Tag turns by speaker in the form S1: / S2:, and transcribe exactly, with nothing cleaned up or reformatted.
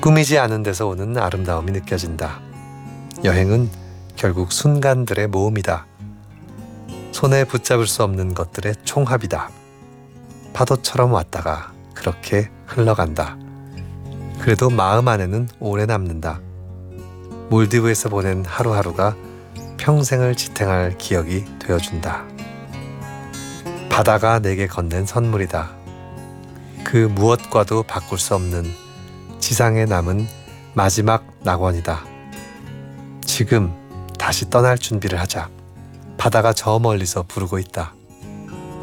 S1: 꾸미지 않은 데서 오는 아름다움이 느껴진다. 여행은 결국 순간들의 모음이다. 손에 붙잡을 수 없는 것들의 총합이다. 파도처럼 왔다가 그렇게 흘러간다. 그래도 마음 안에는 오래 남는다. 몰디브에서 보낸 하루하루가 평생을 지탱할 기억이 되어준다. 바다가 내게 건넨 선물이다. 그 무엇과도 바꿀 수 없는 지상에 남은 마지막 낙원이다. 지금 다시 떠날 준비를 하자. 바다가 저 멀리서 부르고 있다.